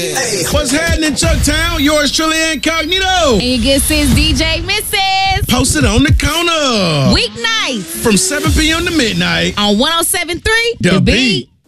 Hey, what's happening, Chucktown? Yours truly, Incognito. And your good sis, DJ Mrs. Posted on the corner. Weeknights from 7 p.m. to midnight on 107.3 The Beat.